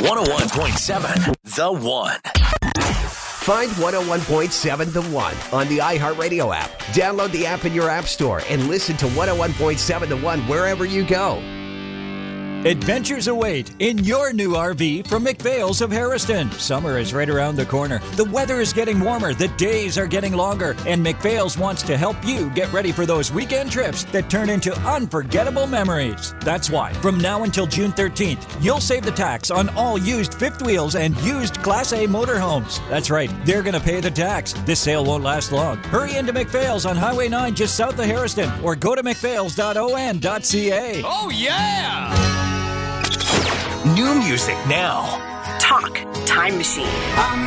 101.7 The One. Find 101.7 The One on the iHeartRadio app. Download the app in your app store and listen to 101.7 The One wherever you go. Adventures await in your new RV from McPhail's of Harrison. Summer is right around the corner. The weather is getting warmer. The days are getting longer. And McPhail's wants to help you get ready for those weekend trips that turn into unforgettable memories. That's why, from now until June 13th, you'll save the tax on all used fifth wheels and used Class A motorhomes. That's right, they're going to pay the tax. This sale won't last long. Hurry into McPhail's on Highway 9 just south of Harrison or go to mcphails.on.ca. Oh, yeah! New music now. Talk Time Machine.